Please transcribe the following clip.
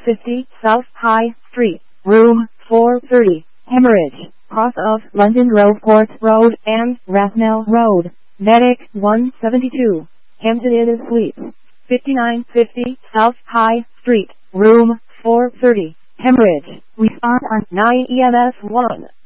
50 South High Street, room 430, Hemorrhage, cross of London Road, Road and Rathmell Road. Medic 172, Hampton Inn and Suites, 5950 South High Street, room 430, Hemorrhage. Respond on 9 EMS 1.